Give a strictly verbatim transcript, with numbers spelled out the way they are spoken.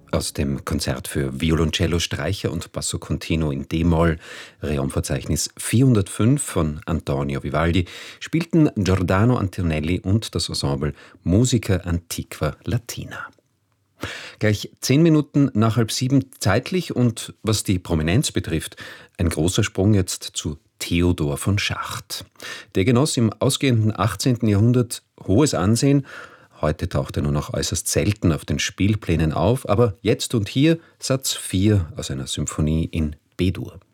Aus dem Konzert für Violoncello, Streicher und Basso Continuo in d-Moll, Reonverzeichnis vierhundertfünf von Antonio Vivaldi, spielten Giordano Antonelli und das Ensemble Musica Antiqua Latina. Gleich zehn Minuten nach halb sieben zeitlich und was die Prominenz betrifft, ein großer Sprung jetzt zu Theodor von Schacht. Der genoss im ausgehenden achtzehnten. Jahrhundert hohes Ansehen. Heute taucht er nur noch äußerst selten auf den Spielplänen auf, aber jetzt und hier Satz vier aus einer Symphonie in B-Dur.